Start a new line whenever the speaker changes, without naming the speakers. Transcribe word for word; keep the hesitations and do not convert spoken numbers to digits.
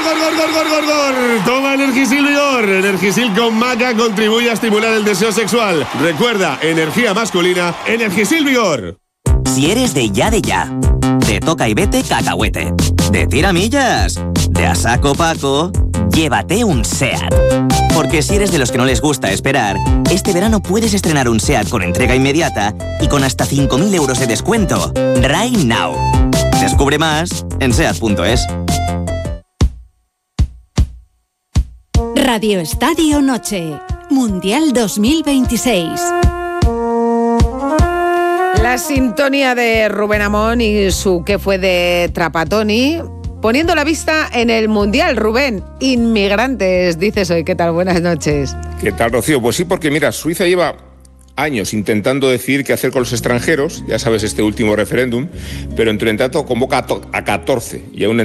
gor, gor, gor, gor, gor, gor. Toma Energisil Vigor. Energisil con maca contribuye a estimular el deseo sexual. Recuerda, energía masculina, Energisil Vigor.
Si eres de ya de ya, de toca y vete cacahuete, de tiramillas, de a saco Paco, llévate un SEAT. Porque si eres de los que no les gusta esperar, este verano puedes estrenar un SEAT con entrega inmediata y con hasta cinco mil euros de descuento. Right now. Descubre más en seat punto es.
Radio Estadio Noche, Mundial dos mil veintiséis.
La sintonía de Rubén Amón y su ¿Qué fue de Trapattoni? Poniendo la vista en el Mundial, Rubén. Inmigrantes, dices hoy. ¿Qué tal? Buenas noches.
¿Qué tal, Rocío? Pues sí, porque mira, Suiza lleva años intentando decidir qué hacer con los extranjeros, ya sabes, este último referéndum, pero entre tanto convoca a catorce y aún